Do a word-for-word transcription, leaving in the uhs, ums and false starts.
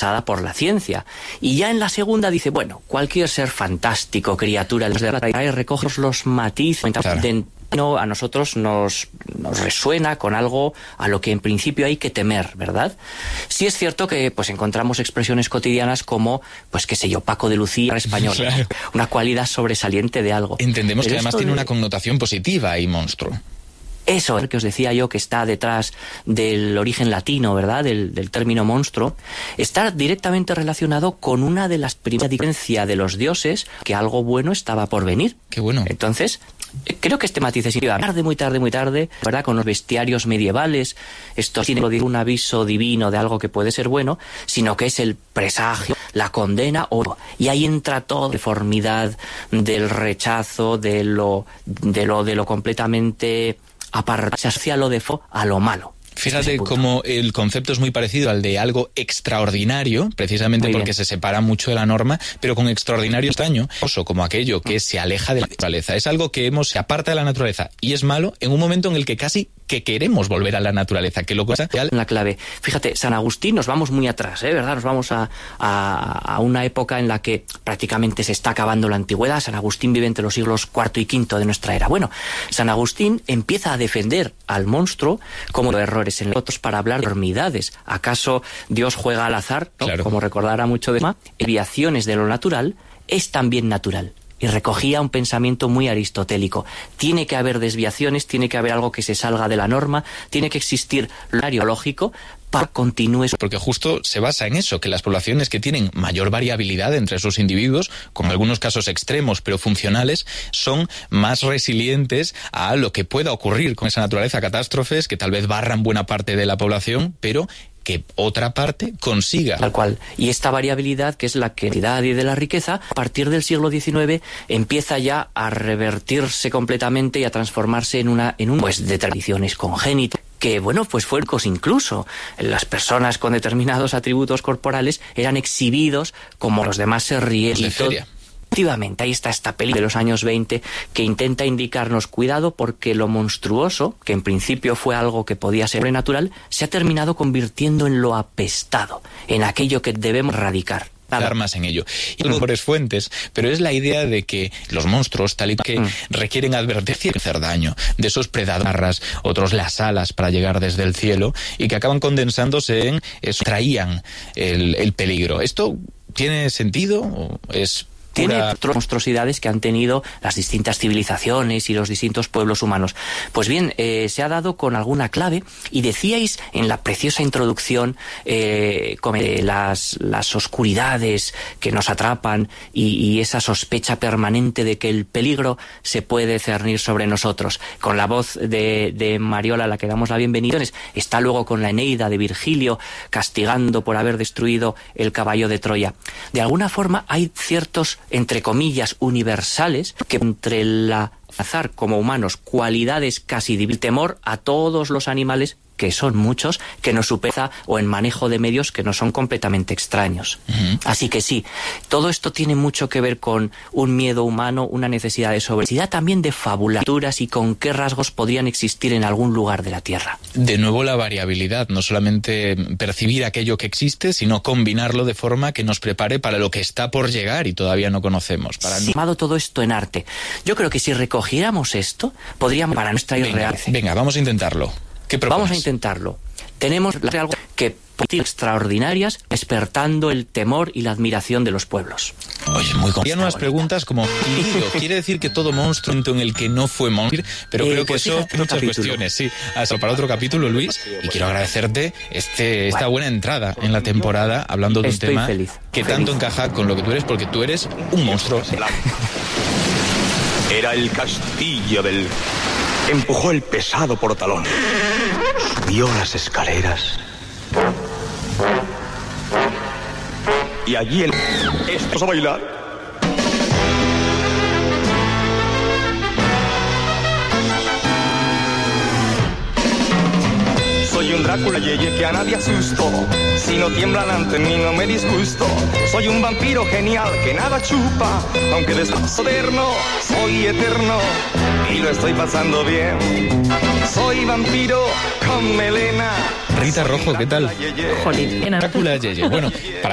basada por la ciencia. Y ya en la segunda dice, bueno, cualquier ser fantástico, criatura de la tierra, recoge los matices de... No, a nosotros nos, nos resuena con algo a lo que en principio hay que temer, ¿verdad? Sí es cierto que pues encontramos expresiones cotidianas como, pues qué sé yo, Paco de Lucía español, claro. Una cualidad sobresaliente de algo. Entendemos Pero que además tiene de... una connotación positiva y monstruo. Eso que os decía yo, que está detrás del origen latino, ¿verdad?, del, del término monstruo, está directamente relacionado con una de las primeras diferencias de los dioses, que algo bueno estaba por venir. Qué bueno. Entonces, creo que este matiz es tarde, muy tarde, muy tarde, ¿verdad?, con los bestiarios medievales. Esto tiene un aviso divino de algo que puede ser bueno, sino que es el presagio, la condena, o y ahí entra toda la deformidad del rechazo, de lo, de lo, de lo completamente apartar, se asocia lo de fo a lo malo. Fíjate cómo el concepto es muy parecido al de algo extraordinario, precisamente porque se separa mucho de la norma, pero con extraordinario extraño, como aquello que se aleja de la naturaleza. Es algo que hemos, se aparta de la naturaleza y es malo en un momento en el que casi que queremos volver a la naturaleza, que lo cosa la clave. Fíjate, San Agustín, nos vamos muy atrás, ¿eh? ¿Verdad? Nos vamos a, a, a una época en la que prácticamente se está acabando la antigüedad. San Agustín vive entre los siglos cuarto y quinto de nuestra era. Bueno, San Agustín empieza a defender al monstruo como errores en otros para hablar de enormidades. ¿Acaso Dios juega al azar? ¿No? Claro. Como recordará mucho de más, desviaciones de lo natural es también natural. Y recogía un pensamiento muy aristotélico. Tiene que haber desviaciones, tiene que haber algo que se salga de la norma, tiene que existir lo lógico para que continúe. Porque justo se basa en eso, que las poblaciones que tienen mayor variabilidad entre sus individuos, con algunos casos extremos pero funcionales, son más resilientes a lo que pueda ocurrir con esa naturaleza, catástrofes que tal vez barran buena parte de la población, pero que otra parte consiga. Tal cual. Y esta variabilidad, que es la cantidad y de la riqueza, a partir del siglo diecinueve empieza ya a revertirse completamente y a transformarse en una en un pues de tradiciones congénitas. Que, bueno, pues fuercos incluso. Las personas con determinados atributos corporales eran exhibidos como los demás se ríen. De feria. Efectivamente, ahí está esta película de los años veinte que intenta indicarnos cuidado porque lo monstruoso, que en principio fue algo que podía ser sobrenatural, se ha terminado convirtiendo en lo apestado, en aquello que debemos erradicar. Más en ello. Y las mejores fuentes, pero es la idea de que los monstruos, tal y que mm. requieren advertencia y hacer daño, de esos predadores, otros las alas para llegar desde el cielo, y que acaban condensándose en eso, traían el, el peligro. ¿Esto tiene sentido o es tiene otras monstruosidades que han tenido las distintas civilizaciones y los distintos pueblos humanos? Pues bien, eh, se ha dado con alguna clave, y decíais en la preciosa introducción eh, como, eh, las, las oscuridades que nos atrapan y, y esa sospecha permanente de que el peligro se puede cernir sobre nosotros. Con la voz de, de Mariola, a la que damos la bienvenida, está luego con la Eneida de Virgilio castigando por haber destruido el caballo de Troya. De alguna forma hay ciertos, entre comillas, universales, que entre la azar como humanos, cualidades casi de temor a todos los animales, que son muchos, que nos supera, o en manejo de medios que no son completamente extraños. Uh-huh. Así que sí, todo esto tiene mucho que ver con un miedo humano, una necesidad de sobrevivencia, también de fabulaturas y con qué rasgos podrían existir en algún lugar de la Tierra. De nuevo la variabilidad, no solamente percibir aquello que existe, sino combinarlo de forma que nos prepare para lo que está por llegar y todavía no conocemos. Para sí, llamado todo esto en arte. Yo creo que si recogiéramos esto, podríamos para nuestra irreal. Venga, vamos a intentarlo. ¿Qué propones? Vamos a intentarlo. Tenemos algo que extraordinarias, despertando el temor y la admiración de los pueblos. Oye, muy complicado. Hay unas preguntas como, ¿quiere decir que todo monstruo en el que no fue monstruo? Pero eh, creo que pues eso, muchas capítulo. cuestiones, sí. Eso para otro capítulo, Luis, y quiero agradecerte este esta buena entrada en la temporada, hablando de un Estoy tema feliz, que feliz. tanto encaja con lo que tú eres, porque tú eres un monstruo. Era el castillo del... Empujó el pesado portalón. Subió las escaleras. Y allí el... ¿Estás a bailar? Soy un Drácula yeye que a nadie asusto. Si no tiemblan ante mí no me disgusto. Soy un vampiro genial que nada chupa. Aunque después moderno, soy eterno y lo estoy pasando bien. Soy vampiro con melena. Rita Rojo, ¿qué tal? Jolín, Drácula yeye. Bueno, para